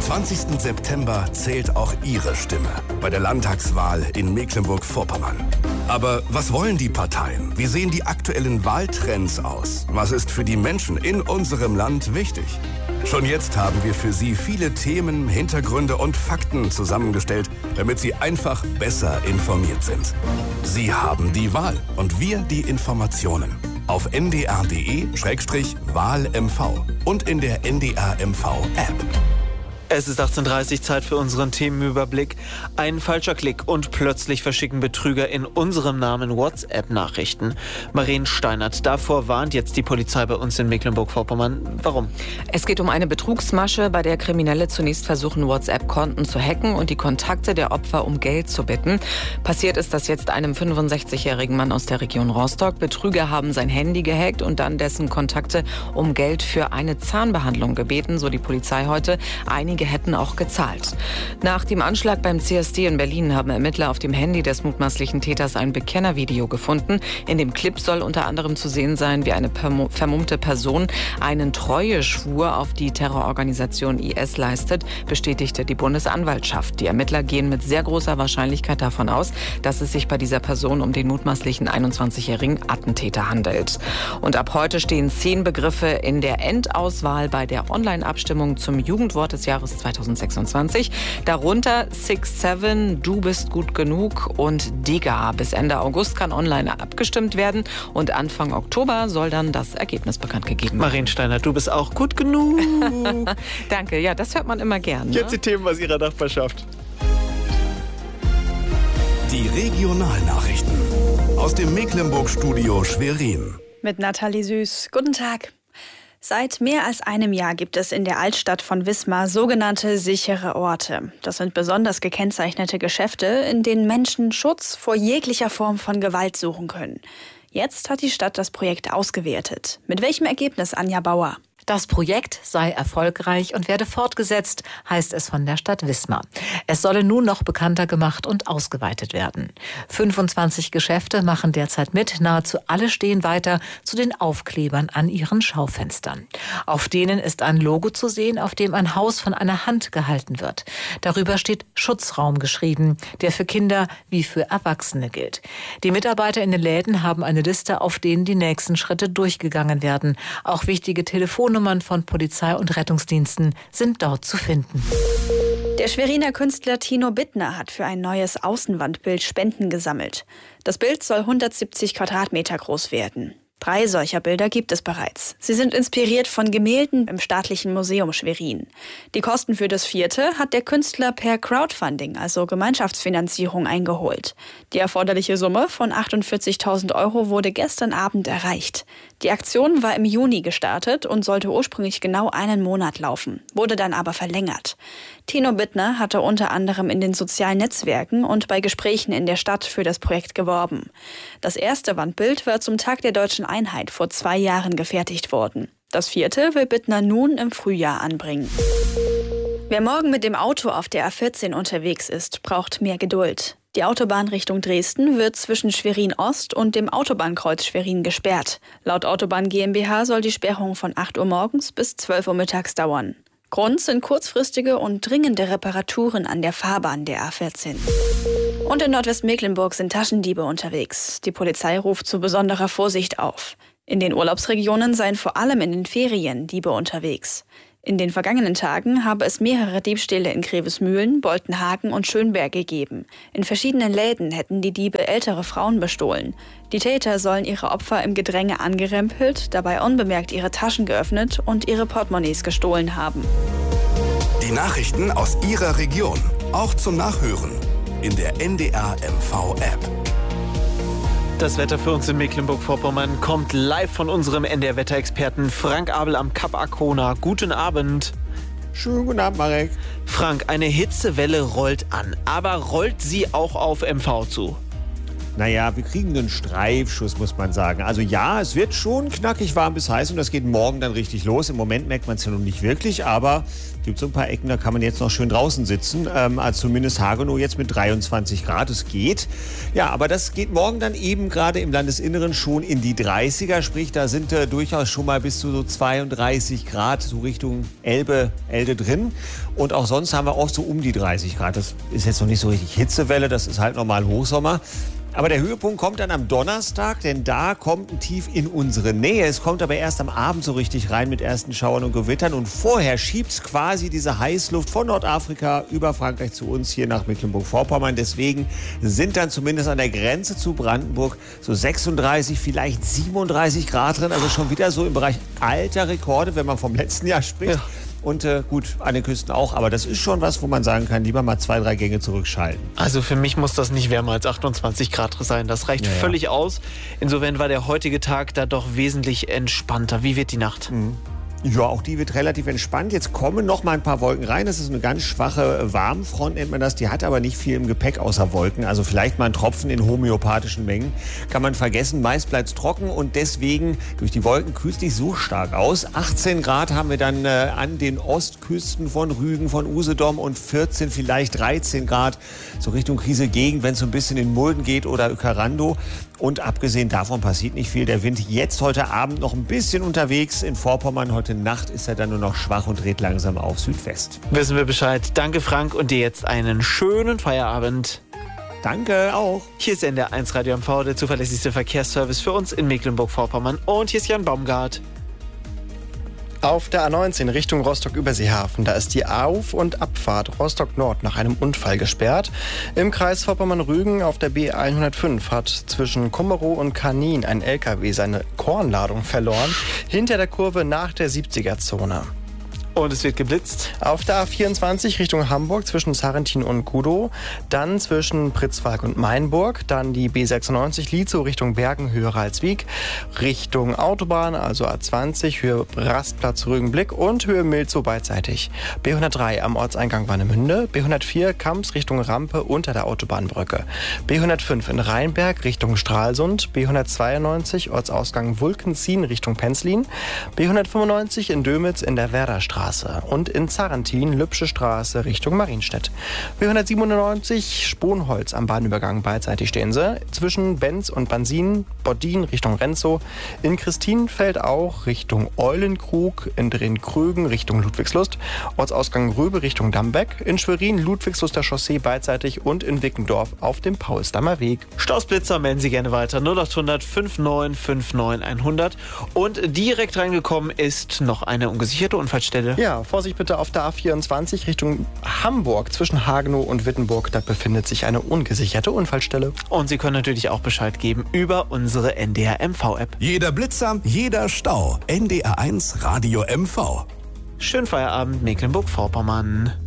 Am 20. September zählt auch Ihre Stimme bei der Landtagswahl in Mecklenburg-Vorpommern. Aber was wollen die Parteien? Wie sehen die aktuellen Wahltrends aus? Was ist für die Menschen in unserem Land wichtig? Schon jetzt haben wir für Sie viele Themen, Hintergründe und Fakten zusammengestellt, damit Sie einfach besser informiert sind. Sie haben die Wahl und wir die Informationen. Auf ndr.de/WahlMV und in der NDR-MV-App. Es ist 18:30 Uhr, Zeit für unseren Themenüberblick. Ein falscher Klick und plötzlich verschicken Betrüger in unserem Namen WhatsApp-Nachrichten. Maren Steinert, davor warnt jetzt die Polizei bei uns in Mecklenburg-Vorpommern. Warum? Es geht um eine Betrugsmasche, bei der Kriminelle zunächst versuchen, WhatsApp-Konten zu hacken und die Kontakte der Opfer um Geld zu bitten. Passiert ist das jetzt einem 65-jährigen Mann aus der Region Rostock. Betrüger haben sein Handy gehackt und dann dessen Kontakte um Geld für eine Zahnbehandlung gebeten, so die Polizei heute. Einige hätten auch gezahlt. Nach dem Anschlag beim CSD in Berlin haben Ermittler auf dem Handy des mutmaßlichen Täters ein Bekennervideo gefunden. In dem Clip soll unter anderem zu sehen sein, wie eine vermummte Person einen Treueschwur auf die Terrororganisation IS leistet, bestätigte die Bundesanwaltschaft. Die Ermittler gehen mit sehr großer Wahrscheinlichkeit davon aus, dass es sich bei dieser Person um den mutmaßlichen 21-jährigen Attentäter handelt. Und ab heute stehen 10 Begriffe in der Endauswahl bei der Online-Abstimmung zum Jugendwort des Jahres 2026. Darunter 6-7, Du bist gut genug und Digga. Bis Ende August kann online abgestimmt werden und Anfang Oktober soll dann das Ergebnis bekannt gegeben werden. Maren Steinert, du bist auch gut genug. Danke, ja, das hört man immer gern. Ne? Jetzt die Themen aus Ihrer Nachbarschaft. Die Regionalnachrichten aus dem Mecklenburg-Studio Schwerin. Mit Nathalie Süß. Guten Tag. Seit mehr als einem Jahr gibt es in der Altstadt von Wismar sogenannte sichere Orte. Das sind besonders gekennzeichnete Geschäfte, in denen Menschen Schutz vor jeglicher Form von Gewalt suchen können. Jetzt hat die Stadt das Projekt ausgewertet. Mit welchem Ergebnis, Anja Bauer? Das Projekt sei erfolgreich und werde fortgesetzt, heißt es von der Stadt Wismar. Es solle nun noch bekannter gemacht und ausgeweitet werden. 25 Geschäfte machen derzeit mit, nahezu alle stehen weiter zu den Aufklebern an ihren Schaufenstern. Auf denen ist ein Logo zu sehen, auf dem ein Haus von einer Hand gehalten wird. Darüber steht Schutzraum geschrieben, der für Kinder wie für Erwachsene gilt. Die Mitarbeiter in den Läden haben eine Liste, auf denen die nächsten Schritte durchgegangen werden. Auch wichtige Telefonnummern von Polizei und Rettungsdiensten sind dort zu finden. Der Schweriner Künstler Tino Bittner hat für ein neues Außenwandbild Spenden gesammelt. Das Bild soll 170 Quadratmeter groß werden. 3 solcher Bilder gibt es bereits. Sie sind inspiriert von Gemälden im Staatlichen Museum Schwerin. Die Kosten für das 4. hat der Künstler per Crowdfunding, also Gemeinschaftsfinanzierung, eingeholt. Die erforderliche Summe von 48.000 € wurde gestern Abend erreicht. Die Aktion war im Juni gestartet und sollte ursprünglich genau einen Monat laufen, wurde dann aber verlängert. Tino Bittner hatte unter anderem in den sozialen Netzwerken und bei Gesprächen in der Stadt für das Projekt geworben. Das erste Wandbild war zum Tag der Deutschen Einheit vor 2 Jahren gefertigt worden. Das 4. will Bittner nun im Frühjahr anbringen. Wer morgen mit dem Auto auf der A14 unterwegs ist, braucht mehr Geduld. Die Autobahn Richtung Dresden wird zwischen Schwerin Ost und dem Autobahnkreuz Schwerin gesperrt. Laut Autobahn GmbH soll die Sperrung von 8 Uhr morgens bis 12 Uhr mittags dauern. Grund sind kurzfristige und dringende Reparaturen an der Fahrbahn der A14. Und in Nordwestmecklenburg sind Taschendiebe unterwegs. Die Polizei ruft zu besonderer Vorsicht auf. In den Urlaubsregionen seien vor allem in den Ferien Diebe unterwegs. In den vergangenen Tagen habe es mehrere Diebstähle in Grevesmühlen, Boltenhagen und Schönberg gegeben. In verschiedenen Läden hätten die Diebe ältere Frauen bestohlen. Die Täter sollen ihre Opfer im Gedränge angerempelt, dabei unbemerkt ihre Taschen geöffnet und ihre Portemonnaies gestohlen haben. Die Nachrichten aus Ihrer Region, auch zum Nachhören in der NDR-MV-App. Das Wetter für uns in Mecklenburg-Vorpommern kommt live von unserem NDR-Wetterexperten Frank Abel am Kap Arkona. Guten Abend. Schönen guten Abend, Marek. Frank, eine Hitzewelle rollt an, aber rollt sie auch auf MV zu? Naja, wir kriegen einen Streifschuss, muss man sagen. Also ja, es wird schon knackig warm bis heiß und das geht morgen dann richtig los. Im Moment merkt man es ja noch nicht wirklich, aber es gibt so ein paar Ecken, da kann man jetzt noch schön draußen sitzen. Also zumindest Hagenow jetzt mit 23 Grad, es geht. Ja, aber das geht morgen dann eben gerade im Landesinneren schon in die 30er. Sprich, da sind durchaus schon mal bis zu so 32 Grad, so Richtung Elbe, Elde drin. Und auch sonst haben wir oft so um die 30 Grad. Das ist jetzt noch nicht so richtig Hitzewelle, das ist halt normal Hochsommer. Aber der Höhepunkt kommt dann am Donnerstag, denn da kommt ein Tief in unsere Nähe. Es kommt aber erst am Abend so richtig rein mit ersten Schauern und Gewittern. Und vorher schiebt es quasi diese Heißluft von Nordafrika über Frankreich zu uns hier nach Mecklenburg-Vorpommern. Deswegen sind dann zumindest an der Grenze zu Brandenburg so 36, vielleicht 37 Grad drin. Also schon wieder so im Bereich alter Rekorde, wenn man vom letzten Jahr spricht. Ja. Und gut, an den Küsten auch. Aber das ist schon was, wo man sagen kann, lieber mal 2, 3 Gänge zurückschalten. Also für mich muss das nicht wärmer als 28 Grad sein. Das reicht völlig aus. Insofern war der heutige Tag da doch wesentlich entspannter. Wie wird die Nacht? Ja, auch die wird relativ entspannt. Jetzt kommen noch mal ein paar Wolken rein. Das ist eine ganz schwache Warmfront, nennt man das. Die hat aber nicht viel im Gepäck außer Wolken. Also vielleicht mal ein Tropfen in homöopathischen Mengen. Kann man vergessen. Meist bleibt es trocken und deswegen durch die Wolken kühlt es nicht so stark aus. 18 Grad haben wir dann an den Ostküsten von Rügen, von Usedom und 14, vielleicht 13 Grad so Richtung Krise-Gegend, wenn es so ein bisschen in Mulden geht oder Uekerando. Und abgesehen davon passiert nicht viel. Der Wind jetzt heute Abend noch ein bisschen unterwegs in Vorpommern. Heute Nacht ist er dann nur noch schwach und dreht langsam auf Südwest. Wissen wir Bescheid. Danke, Frank, und dir jetzt einen schönen Feierabend. Danke, auch. Hier ist NDR 1 Radio MV, der zuverlässigste Verkehrsservice für uns in Mecklenburg-Vorpommern. Und hier ist Jan Baumgart. Auf der A19 Richtung Rostock-Überseehafen, da ist die Auf- und Abfahrt Rostock-Nord nach einem Unfall gesperrt. Im Kreis Vorpommern-Rügen auf der B105 hat zwischen Kummerow und Kanin ein LKW seine Kornladung verloren, hinter der Kurve nach der 70er-Zone. Und es wird geblitzt. Auf der A24 Richtung Hamburg zwischen Sarrentin und Kudow, dann zwischen Pritzwalk und Mainburg, dann die B96 Lietzow Richtung Bergen, Höhe Ralswiek, Richtung Autobahn, also A20, Höhe Rastplatz Rügenblick und Höhe Milzow beidseitig. B103 am Ortseingang Warnemünde, B104 Kamps Richtung Rampe unter der Autobahnbrücke, B105 in Rheinberg Richtung Stralsund, B192 Ortsausgang Wulkenzien Richtung Penzlin, B195 in Dömitz in der Werderstraße und in Zarrentin Lübsche Straße Richtung Marienstedt. B197 Sponholz am Bahnübergang beidseitig stehen sie. Zwischen Benz und Bansin, Boddin Richtung Renzow. In Christinfeld auch Richtung Eulenkrug. In Drenkrögen Richtung Ludwigslust. Ortsausgang Röbe Richtung Dambeck. In Schwerin Ludwigsluster Chaussee beidseitig und in Wickendorf auf dem Paulsdammer Weg. Stausblitzer, melden Sie gerne weiter. 0800 5959 100. Und direkt reingekommen ist noch eine ungesicherte Unfallstelle. Ja, Vorsicht bitte auf der A24 Richtung Hamburg zwischen Hagenow und Wittenburg. Da befindet sich eine ungesicherte Unfallstelle. Und Sie können natürlich auch Bescheid geben über unsere NDR MV-App. Jeder Blitzer, jeder Stau. NDR 1 Radio MV. Schönen Feierabend, Mecklenburg-Vorpommern.